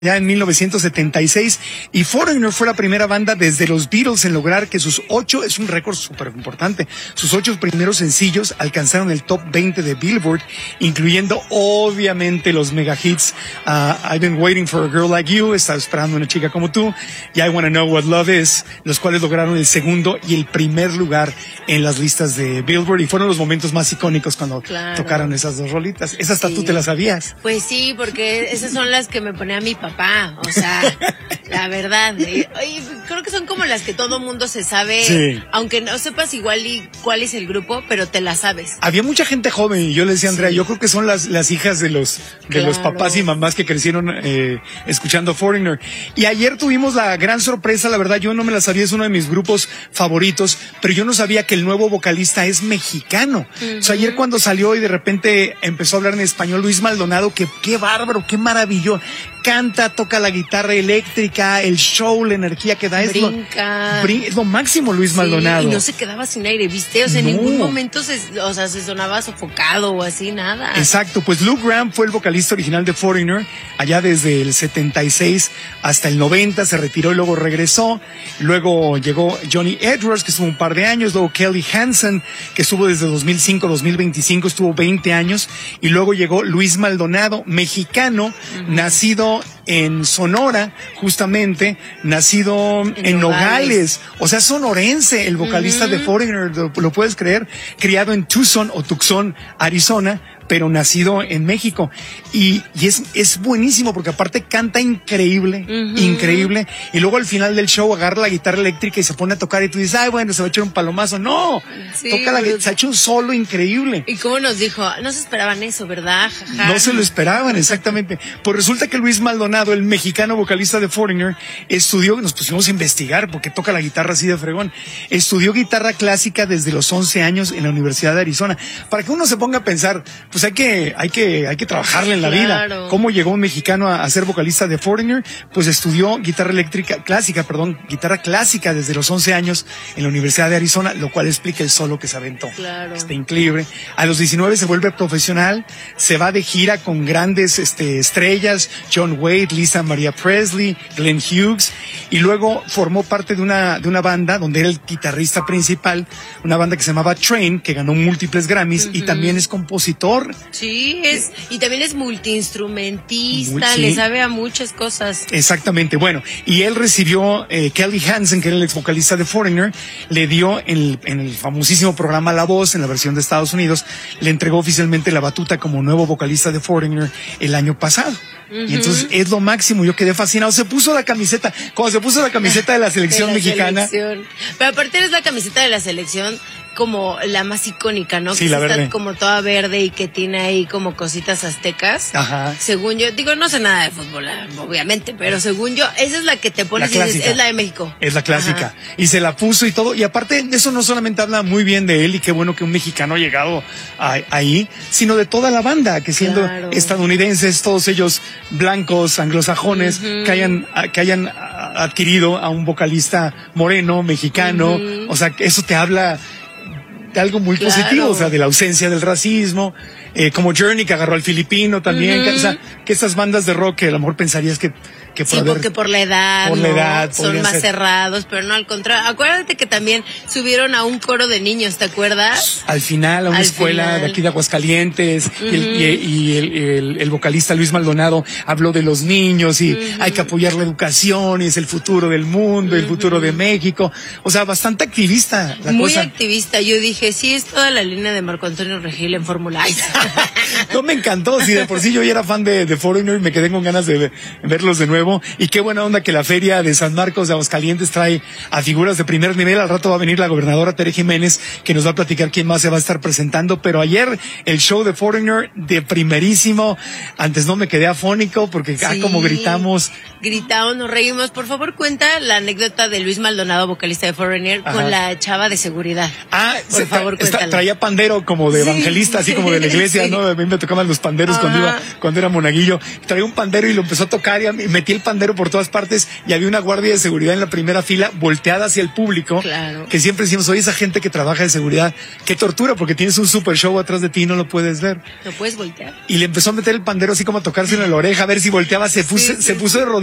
ya en 1976, y Foreigner fue la primera banda desde los Beatles en lograr que sus 8, es un récord súper importante, sus 8 primeros sencillos alcanzaron el top 20 de Billboard, incluyendo obviamente los mega hits I've Been Waiting for a Girl Like You, Estaba esperando una chica como tú, y I Wanna Know What Love Is, los cuales lograron el segundo y el primer lugar en las listas de Billboard, y fueron los momentos más icónicos cuando tocaron esas dos rolitas. Esa hasta tú te las sabías. Pues sí, porque esas son las que me ponía mi papá, o sea, la verdad, creo que son como las que todo mundo se sabe, aunque no sepas igual y cuál es el grupo, pero te las sabes. Había mucha gente joven y yo le decía a Andrea, yo creo que son las hijas de los papás y mamás que crecieron escuchando Foreigner. Y ayer tuvimos la gran sorpresa, la verdad yo no me la sabía, es uno de mis grupos favoritos, pero yo no sabía que el nuevo vocalista es mexicano. O sea, ayer cuando salió y de repente empezó a hablar en español Luis Maldonado, que qué bárbaro, qué maravilloso. Canta, toca la guitarra eléctrica, el show, la energía que da, es lo máximo Luis Maldonado. Y no se quedaba sin aire, ¿viste? O sea, en ningún momento se sonaba sofocado o así, nada. Exacto, pues Lou Gramm fue el vocalista original de Foreigner, allá desde el 76 hasta el 90, se retiró y luego regresó. Luego llegó Johnny Edwards, que estuvo un par de años, luego Kelly Hansen, que estuvo desde 2005 a 2025, estuvo 20 años, y luego llegó Luis Maldonado, mexicano, nacido en Sonora, justamente, nacido en Nogales, o sea, sonorense, el vocalista de Foreigner, ¿lo puedes creer? Criado en Tucson, Arizona, pero nacido en México. Y es buenísimo porque aparte canta increíble, increíble. Y luego al final del show agarra la guitarra eléctrica y se pone a tocar y tú dices, ay, bueno, se va a echar un palomazo. No, se ha hecho un solo increíble. ¿Y cómo nos dijo? No se esperaban eso, ¿verdad? Jaja. No se lo esperaban, exactamente. Pues resulta que Luis Maldonado, el mexicano vocalista de Foreigner, nos pusimos a investigar porque toca la guitarra así de fregón. Estudió guitarra clásica desde los 11 años en la Universidad de Arizona. Para que uno se ponga a pensar, pues hay que trabajarle en la vida. ¿Cómo llegó un mexicano a ser vocalista de Foreigner? Pues estudió guitarra clásica desde los 11 años en la Universidad de Arizona, lo cual explica el solo que se aventó. Está increíble. A los 19 se vuelve profesional, se va de gira con grandes estrellas, John Wade, Lisa Maria Presley, Glenn Hughes, y luego formó parte de una banda donde era el guitarrista principal, una banda que se llamaba Train, que ganó múltiples Grammys, y también es compositor. Sí, y también es multiinstrumentista, le sabe a muchas cosas. Exactamente, bueno, y él recibió, Kelly Hansen, que era el ex vocalista de Foreigner, le dio en el famosísimo programa La Voz, en la versión de Estados Unidos, le entregó oficialmente la batuta como nuevo vocalista de Foreigner el año pasado. Y entonces es lo máximo, yo quedé fascinado. Cuando se puso la camiseta de la selección mexicana. Pero aparte es la camiseta de la selección como la más icónica, ¿no? Sí, que la verde. Está como toda verde y que tiene ahí como cositas aztecas. Ajá. Según yo, digo, no sé nada de fútbol, obviamente, pero según yo, esa es la que te pones y dices, es la de México. Es la clásica. Ajá. Y se la puso y todo. Y aparte, eso no solamente habla muy bien de él y qué bueno que un mexicano ha llegado ahí, sino de toda la banda, que siendo estadounidenses, todos ellos blancos, anglosajones, que hayan adquirido a un vocalista moreno, mexicano. O sea, eso te habla de algo muy positivo, o sea, de la ausencia del racismo, como Journey, que agarró al filipino también, o sea, que estas bandas de rock que a lo mejor pensarías que porque por la edad, son más cerrados, pero no, al contrario. Acuérdate que también subieron a un coro de niños, ¿te acuerdas? Al final, a una escuela de aquí de Aguascalientes, y el vocalista Luis Maldonado habló de los niños y hay que apoyar la educación y es el futuro del mundo, el futuro de México. O sea, bastante activista la muy cosa. Muy activista. Yo dije, sí, es toda la línea de Marco Antonio Regil en Fórmula. No, me encantó. Si de por sí yo ya era fan de Foreigner y me quedé con ganas de verlos de nuevo. Y qué buena onda que la feria de San Marcos de Aguascalientes trae a figuras de primer nivel. Al rato va a venir la gobernadora Tere Jiménez, que nos va a platicar quién más se va a estar presentando. Pero ayer el show de Foreigner de primerísimo. Antes no me quedé afónico porque como gritamos. Nos reímos. Por favor, cuenta la anécdota de Luis Maldonado, vocalista de Foreigner, con la chava de seguridad. Se favor, cuéntala. Traía pandero como de evangelista, así como de la iglesia, ¿no? A mí me tocaban los panderos cuando era monaguillo. Traía un pandero y lo empezó a tocar y metí el pandero por todas partes y había una guardia de seguridad en la primera fila volteada hacia el público. Claro. Que siempre decimos, oye, esa gente que trabaja de seguridad, qué tortura, porque tienes un super show atrás de ti y no lo puedes ver. ¿Lo puedes voltear? Y le empezó a meter el pandero así como a tocarse en la oreja, a ver si volteaba, se puso de rodillas.